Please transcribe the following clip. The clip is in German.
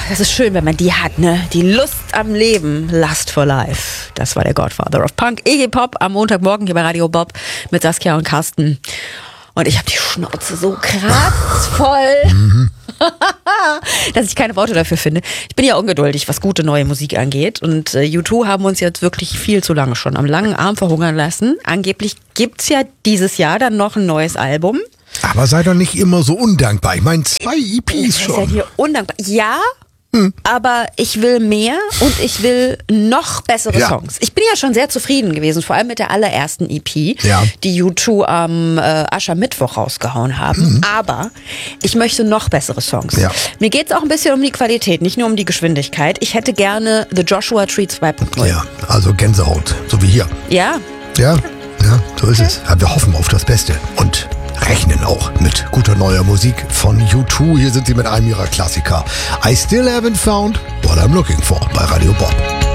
das ist schön, wenn man die hat, ne? Die Lust am Leben, Lust for Life. Das war der Godfather of Punk. Iggy Pop am Montagmorgen hier bei Radio Bob mit Saskia und Carsten. Und ich habe die Schnauze so kratzvoll, dass ich keine Worte dafür finde. Ich bin ja ungeduldig, was gute neue Musik angeht. Und U2 haben uns jetzt wirklich viel zu lange schon am langen Arm verhungern lassen. Angeblich gibt's ja dieses Jahr dann noch ein neues Album. Aber sei doch nicht immer so undankbar. Ich meine, 2 EPs schon. Ist ja hier undankbar. Ja, aber ich will mehr und ich will noch bessere Songs. Ich bin ja schon sehr zufrieden gewesen, vor allem mit der allerersten EP, die U2 am Aschermittwoch rausgehauen haben. Aber ich möchte noch bessere Songs. Ja. Mir geht's auch ein bisschen um die Qualität, nicht nur um die Geschwindigkeit. Ich hätte gerne The Joshua Tree 2.0. Ja, also Gänsehaut, so wie hier. Ja. Ja, so ist es. Wir hoffen auf das Beste und rechnen auch mit guter neuer Musik von U2. Hier sind sie mit einem ihrer Klassiker. I Still Haven't Found What I'm Looking For bei Radio Bob.